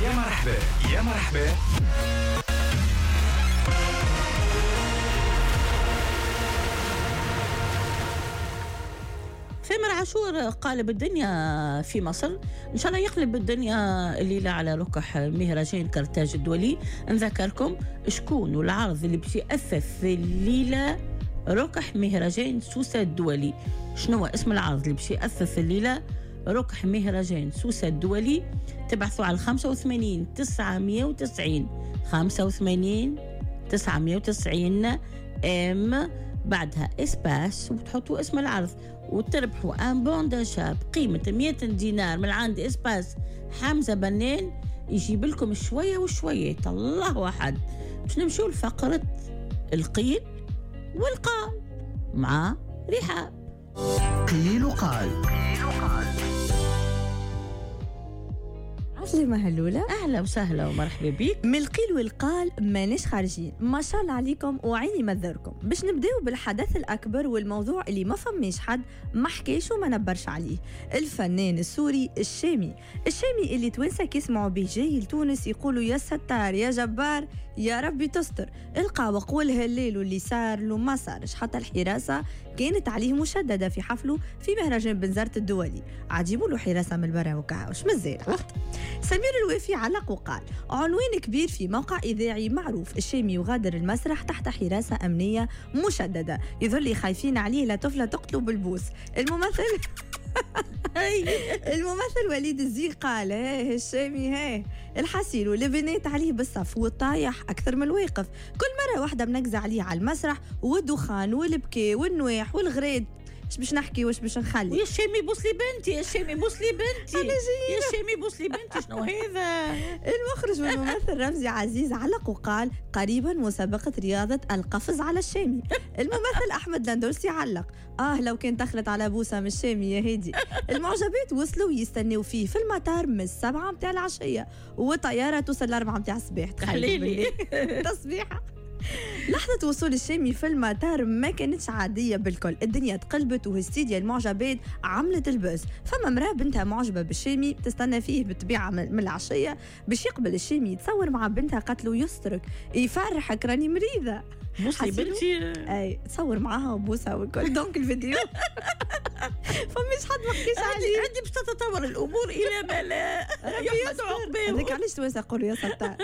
يا مرحبا يا مرحبا. ثامر عاشور قالب الدنيا في مصر، إن شاء الله يقلب الدنيا الليلة على ركح مهرجان كرتاج الدولي. نذكركم شكون والعرض اللي باش يأثث في الليلة ركح مهرجان سوسة الدولي. شنو اسم العرض اللي باش يأثث الليلة ركح مهرجان سوسة الدولي؟ تبعثوا على 85 990 85 990 بعدها اسباس وتحطوا اسم العرض وتربحوا ان بون داشا بقيمة 100 دينار من عند اسباس حمزة بنان، يجيب لكم شوية وشوية. الله واحد باش نمشوا لفقرة القيل والقال مع رحاب. قيل وقال. عسلامة هلولة، أهلا وسهلا ومرحبا بيك. من القيل والقال ماناش خارجين، ما شاء الله عليكم وعيني مذركم. باش نبداو بالحدث الأكبر والموضوع اللي ما فماش حد ما حكاش وما نبرش عليه، الفنان السوري الشامي اللي توانسة كيسمعوا به جاي لتونس يقولوا يا ستار يا جبار يا ربي تستر. القى وقولها الليل واللي صار له ما صارش، حتى الحراسة كانت عليه مشددة في حفله في مهرجان بنزرت الدولي. عجيبوا له حراسة من البرا وكاوش مازال. سمير الوافي علق وقال عنوان كبير في موقع إذاعي معروف، الشامي يغادر المسرح تحت حراسة أمنية مشددة، يظل خايفين عليه لا طفلة تقتله بالبوس. الممثل وليد الزي قال الشامي الحسيل والبنات عليه بالصف والطايح أكثر من الواقف، كل مرة واحدة منقزة عليه على المسرح والدخان والبكاء والنواح والغريد. باش نحكي واش باش نخلي؟ يا شامي بوس لي بنتي، يا شامي بوس لي بنتي، يا شامي بوس لي بنتي. شنو هذا؟ المخرج والممثل رمزي عزيز علق وقال قريبا مسابقة رياضة القفز على الشامي. الممثل أحمد لندولسي علق لو كان دخلت على بوسة من الشامي يا هادي. المعجبات وصلوا يستنوا فيه في المطار من 7 متاع العشية والطيارة توصل 4 متاع الصباح. تخليلي تصبيحة. لحظة وصول الشامي في المطار ما كانتش عادية بالكل، الدنيا تقلبت وهستيديا المعجبات عملت البس. فما مرأة بنتها معجبة بالشامي تستنى فيه بالطبيعة من العشية باش يقبل الشامي يتصور مع بنتها، قتلوا يسترك يفرحك راني مريضة بوسي بنتي. اي تصور معاها وبوسها والكل. دونك الفيديو فمش حد ما حكيش عليه. عندي باش تتطور الامور الى ما لا يحدث عقباه. هذاك علاش توانسة يقولوا يا ستار.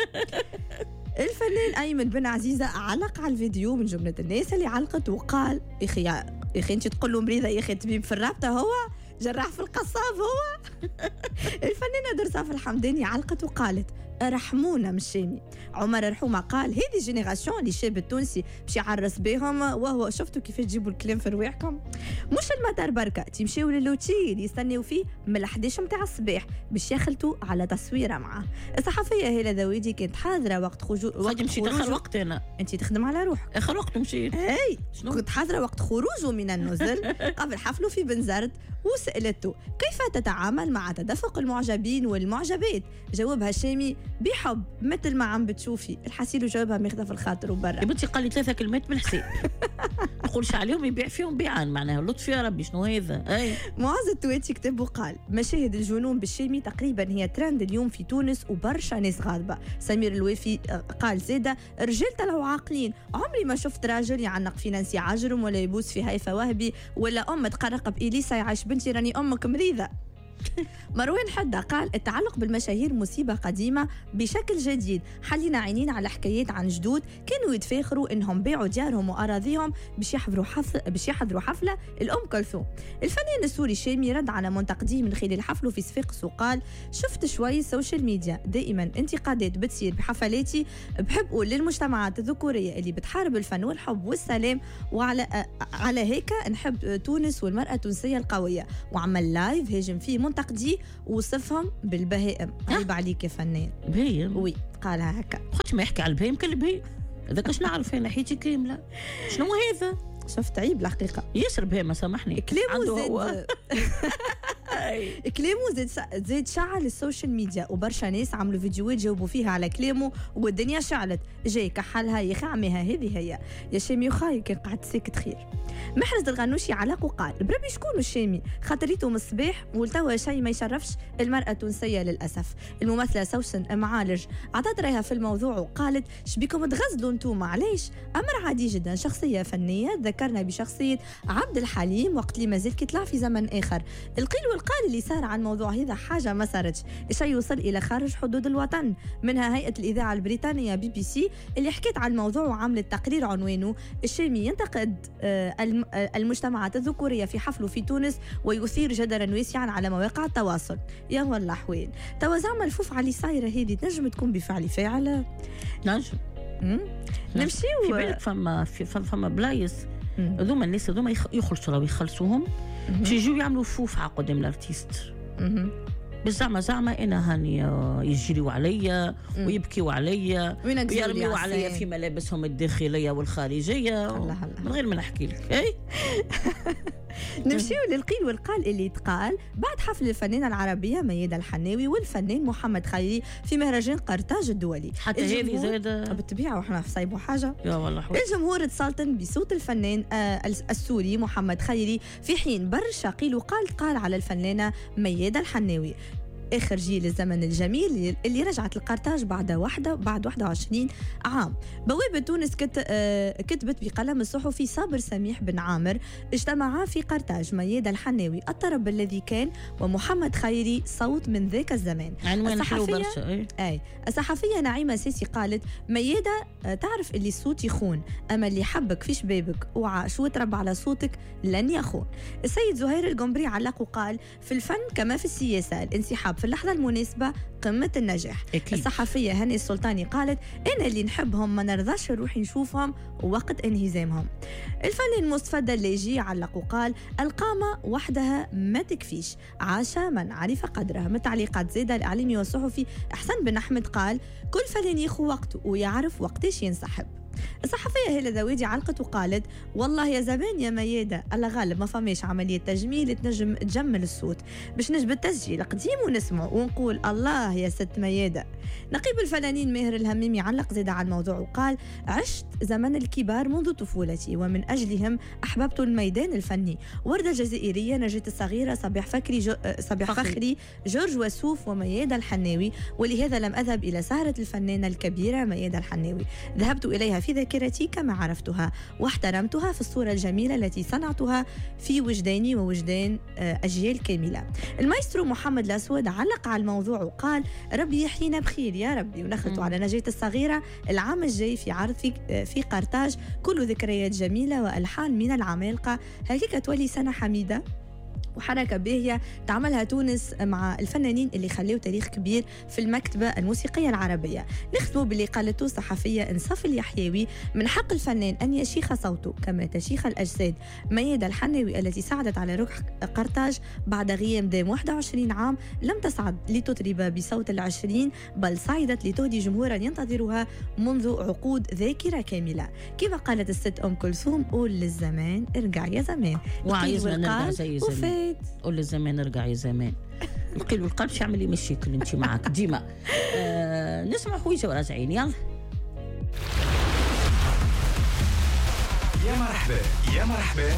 الفنان أيمن بن عزيزة علق على الفيديو من جملة الناس اللي علقت وقال يا أخي أنت تقول له مريضة يا أخي طبيب في الرابطة هو جراح في القصاب هو. الفنانة درصاف الحمداني علقت وقالت رحمونا من الشامي. عمر رحومة قال هذه جينيراسيون اللي الشاب التونسي باش يعرس بهم، وهو شفتوا كيف تجيبوا الكلام في رواحكم. مش المطار بركة، تمشيوا للوتيل يستنيوا فيه من 11 متاع الصباح باش يخلطوا على تصويره معه. الصحفية هيلا ذويدي كانت حاضرة وقت خروجه. مشيت آخر وقت أنا. أنت تخدم على روحك. آخر وقت مشيت. كنت حاضرة وقت خروجه من النزل قبل حفله في بنزرت، وسألته كيف تتعامل مع تدفق المعجبين والمعجبات؟ جاوبها الشامي بحب مثل ما عم بتشوفي. الحسيل جاوبها ماخذه في الخاطر وبرا. يا بنتي قال لي 3 كلمات بالحساب نقولش عليهم يبيع فيهم بيعان، معناها لطف يا ربي. شنو هذا؟ معاذ التواتي كتب وقال مشاهد الجنون بالشامي تقريبا هي ترند اليوم في تونس وبرشا ناس غاضبه. سمير الوافي قال زاده الرجال طلعوا عاقلين، عمري ما شفت راجل يعنق في نانسي عجرم ولا يبوس في هيفا وهبي ولا ام تقرق بإليسا يعيش بنتي راني امك مريضه. مروان حدة قال التعلق بالمشاهير مصيبة قديمة بشكل جديد، حلينا عينين على حكايات عن جدود كانوا يتفاخروا انهم باعوا ديارهم واراضيهم باش يحضروا حفلة الام كلثوم. الفنان السوري الشامي رد على منتقديه من خلال حفله في صفاقس وقال شفت شوي السوشيال ميديا دائما انتقادات بتصير بحفلاتي، بحب اقول للمجتمعات الذكورية اللي بتحارب الفن والحب والسلام، وعلى هيك نحب تونس والمرأة التونسية القوية. وعمل لايف هاجم فيه منتقديه وصفهم بالبهائم. عيب عليك يا فنان. بهيم؟ وي قالها هكا. خاطش ما يحكي على البهيم كالبهيم هذاك اش نعرف انا حياتي كامله. شنو هذا؟ شفت عيب الحقيقه. ياسر بهيمه سامحني كلامه زاد كلامه زاد شعل السوشيال ميديا وبرشا ناس عملوا فيديوهات جاوبوا فيها على كلامه والدنيا شعلت. جاي كحلها يا خامها هذه هي يا شامي وخاي كان قعدت ساكت خير. محرز الغنوشي علق وقال بربي شكون الشامي خاطريته من الصباح ولتوا شيء ما يشرفش المرأة التونسية للأسف. الممثلة سوسن معالج عطت رأيها في الموضوع وقالت شبيكم تغزلوا انتوما علاش؟ أمر عادي جدا، شخصية فنية ذكرنا بشخصية عبد الحليم وقت اللي مازال كيطلع في زمن آخر. القيل والقال اللي صار عن الموضوع هذا حاجة ما صارتش، الشيء يوصل إلى خارج حدود الوطن، منها هيئة الإذاعة البريطانية BBC اللي حكيت عن الموضوع وعملت تقرير عنوانه الشامي ينتقد المجتمعات الذكورية في حفله في تونس ويثير جدلا واسعا على مواقع التواصل. يا والله حوين توا زعما الفوف على صايرة هذه تنجم تكون بفعل فاعل. نجم نمشيو في بالك فما بلايص هذوما الناس هذوما يخلصوهم باش يجيو يعملوا فوف قدام الارتيست. بس زعما انا هاني يجريوا عليا ويبكيوا عليا ويرميوا عليا في ملابسهم الداخليه والخارجيه من غير ما نحكي لك. اي نمشيو للقيل والقال اللي يتقال بعد حفل الفنانة العربية ميادة الحناوي والفنان محمد خيري في مهرجان قرطاج الدولي. حتى هذه زادة بالطبيعة وإحنا في صيبوا حاجة. يا والله الجمهور تسلطن بصوت الفنان السوري محمد خيري في حين برشا قيل وقال على الفنانة ميادة الحناوي. آخر جيل الزمن الجميل اللي رجعت القرطاج بعد 21 عام. بوابة تونس كتبت بقلم الصحفي صابر سميح بن عامر اجتمعا في قرطاج ميادة الحناوي الطرب الذي كان ومحمد خيري صوت من ذاك الزمان. عنوان حلو برشا. الصحفية نعيمة سيسي قالت ميادة تعرف اللي الصوت يخون، أما اللي حبك في شبابك وعاش وتربى على صوتك لن يخون. السيد زهير القنبري علق وقال في الفن كما في السياسة الانسحاب في اللحظة المناسبة قمة النجاح. أكيد. الصحفية هاني السلطاني قالت أنا اللي نحبهم ما نرضاش نروح نشوفهم وقت انهزامهم. الفنان مصطفى الدلاجي علق وقال القامة وحدها ما تكفيش، عاش من عرف قدرها. من تعليقات زيادة الإعلامي والصحفي أحسن بن أحمد قال كل فنان يخو وقته ويعرف وقتاش ينسحب. الصحفية هيلا ذويدي علقت وقالت والله يا زمان يا ميادة الله غالب ما فماش عملية تجميل تنجم تجمل الصوت باش نجبد تسجيل قديم ونسمع ونقول الله يا ست ميادة. نقيب الفنانين ماهر الهميمي علق زيادة على الموضوع وقال عشت زمن الكبار منذ طفولتي ومن أجلهم أحببت الميدان الفني. وردة الجزائرية نجاة الصغيرة صباح فخري جورج وسوف وميادة الحناوي، ولهذا لم أذهب إلى سهرة الفنانة الكبيرة ميادة الحناوي، ذهبت إليها في ذاكرتي كما عرفتها واحترمتها في الصورة الجميلة التي صنعتها في وجداني ووجدان أجيال كاملة. المايسترو محمد الأسود علق على الموضوع وقال ربي يحيينا بخير يا ربي، ونخلط على نجاة الصغيرة العام الجاي في عرض في قرطاج كل ذكريات جميلة وألحان من العمالقة. هكذا تولي سنة حميدة وحركة باهية تعملها تونس مع الفنانين اللي خلوا تاريخ كبير في المكتبة الموسيقية العربية. نختموا باللي قالته صحفية إنصاف اليحيوي من حق الفنان أن يشيخ صوته كما تشيخ الأجساد. ميادة الحناوي التي صعدت على ركح قرطاج بعد غياب دام 21 عام لم تصعد لتطرب بصوت 20 بل صعدت لتهدي جمهورا ينتظرها منذ عقود ذاكرة كاملة. كما قالت الست أم كلثوم قول للزمان ارجع يا زمان، وعايز نرجع زي زمان، قول للزمان ارجع يا زمان. القيل والقال باش يعمل لي مشاكل انت معك ديما. نسمع حويجه وراجعين. يلا يا مرحبا يا مرحبا.